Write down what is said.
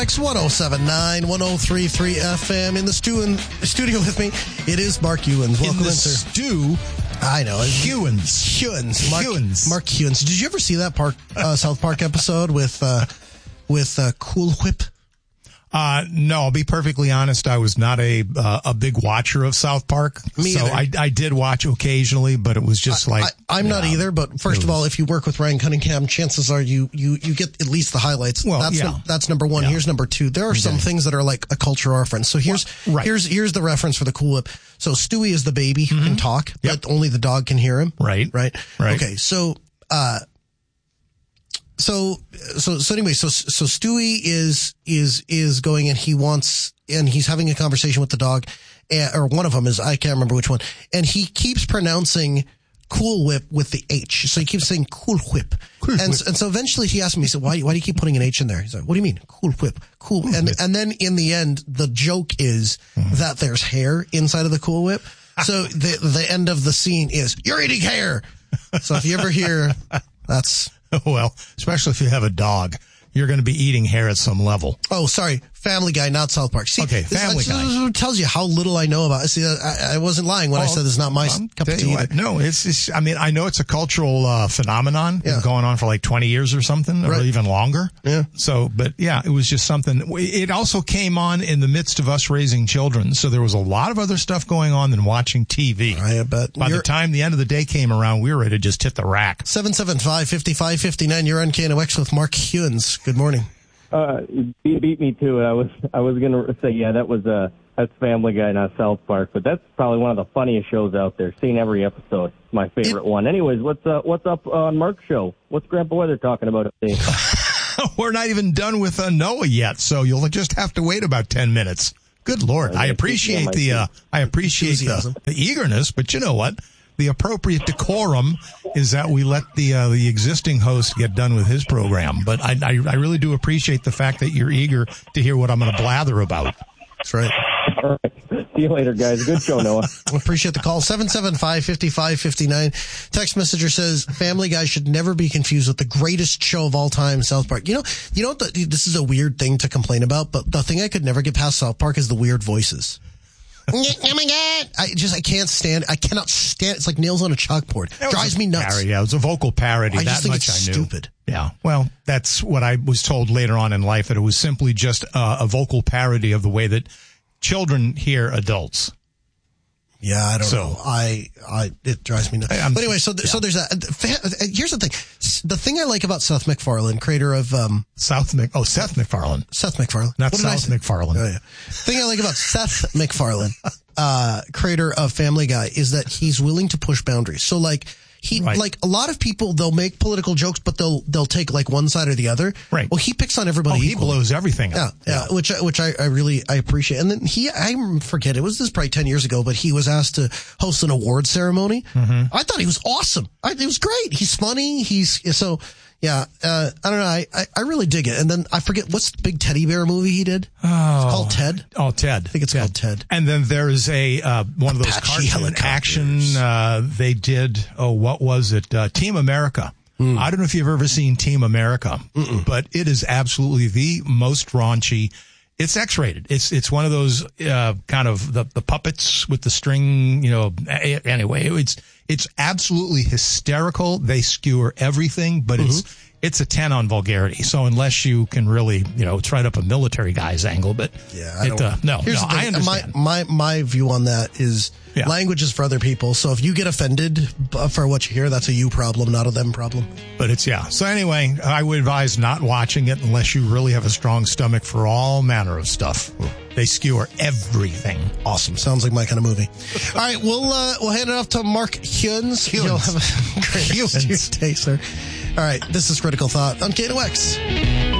X1079, 1033 FM. In the studio with me, it is Mark Hewins. Welcome in, sir. I know. Hewins. Mark Hewins. Did you ever see that South Park episode with Cool Whip? No, I'll be perfectly honest. I was not a big watcher of South Park. Me so either. I did watch occasionally, but it was just I'm not either. But first of all, if you work with Ryan Cunningham, chances are you get at least the highlights. Well, that's number one. Yeah. Here's number two. There are some things that are like a cultural reference. So here's the reference for the Cool Whip. So Stewie is the baby who can talk, but only the dog can hear him. Right. Okay. So anyway, so Stewie is going and he's having a conversation with the dog, or one of them is, I can't remember which one, and he keeps pronouncing Cool Whip with the H. So he keeps saying Cool Whip. And so eventually he asked me, he said, why do you keep putting an H in there? He's like, what do you mean? Cool Whip. Cool. And then in the end, the joke is that there's hair inside of the Cool Whip. So the end of the scene is, you're eating hair. So if you ever hear, that's... Well, especially if you have a dog, you're going to be eating hair at some level. Oh, sorry. Family Guy, not South Park. See, okay, Family Guy. This tells you how little I know about it. See, I wasn't lying when I said it's not my cup of tea. No, I mean, I know it's a cultural phenomenon going on for like 20 years or something, or even longer. Yeah. So, but yeah, it was just something. It also came on in the midst of us raising children. So there was a lot of other stuff going on than watching TV. I bet. By the time the end of the day came around, we were ready to just hit the rack. 775-5559. You're on KNOX with Mark Hewins. Good morning. You beat me to it. I was going to say, that's Family Guy, not South Park, but that's probably one of the funniest shows out there. Seen every episode. My favorite one. Anyways, what's up on Mark's show? What's Grandpa Weather talking about today? We're not even done with Noah yet, so you'll just have to wait about 10 minutes. Good Lord. I appreciate the eagerness, but you know what? The appropriate decorum is that we let the existing host get done with his program. But I really do appreciate the fact that you're eager to hear what I'm going to blather about. That's right. All right. See you later, guys. Good show, Noah. Appreciate the call. 775-5559. Text messenger says, Family Guy should never be confused with the greatest show of all time, South Park. You know, this is a weird thing to complain about, but the thing I could never get past South Park is the weird voices. Oh my God. I cannot stand it's like nails on a chalkboard. It drives me nuts. Yeah, it was a vocal parody. I just think it's stupid. Yeah. Well, that's what I was told later on in life, that it was simply just a vocal parody of the way that children hear adults. Yeah, I don't know. It drives me nuts. But anyway, so there's that. Here's the thing. The thing I like about Seth MacFarlane, creator of Seth MacFarlane. Seth MacFarlane. Not South MacFarlane. Oh, yeah. The thing I like about Seth MacFarlane, creator of Family Guy, is that he's willing to push boundaries. So like like a lot of people, they'll make political jokes, but they'll take like one side or the other. Right. Well, he picks on everybody equally. He blows everything up. Yeah. Which I really appreciate. And then I forget, it was probably 10 years ago, but he was asked to host an award ceremony. Mm-hmm. I thought he was awesome. It was great. He's funny. I don't know. I really dig it. And then I forget, what's the big teddy bear movie he did? It's called Ted. Oh, Ted. I think it's called Ted. And then there's one of those cartoon action, they did, what was it? Team America. I don't know if you've ever seen Team America, but it is absolutely the most raunchy. It's X-rated. It's one of those, kind of the puppets with the string, anyway, it's absolutely hysterical. They skewer everything, but it's a 10 on vulgarity. So unless you can really, it's right up a military guy's angle, but I understand. My view on that is language is for other people. So if you get offended for what you hear, that's a you problem, not a them problem. But So anyway, I would advise not watching it unless you really have a strong stomach for all manner of stuff. They skewer everything. Awesome. Sounds like my kind of movie. All right. We'll hand it off to Mark Hewins. You'll have a great day, sir. All right. This is Critical Thought on KNOX.